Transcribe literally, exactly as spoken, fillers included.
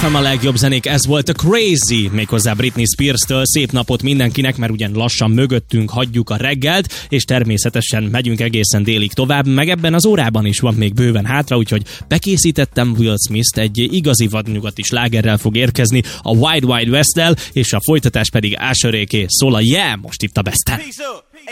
ef em a legjobb zenék, ez volt a Crazy, méghozzá Britney Spears-től. Szép napot mindenkinek, mert ugyan lassan mögöttünk hagyjuk a reggelt, és természetesen megyünk egészen délig tovább, meg ebben az órában is van még bőven hátra, úgyhogy bekészítettem Will Smith-t, egy igazi vadnyugati slágerrel fog érkezni a Wide Wide West-tel, és a folytatás pedig Usheréké szól a Yeah, most itt a Besten.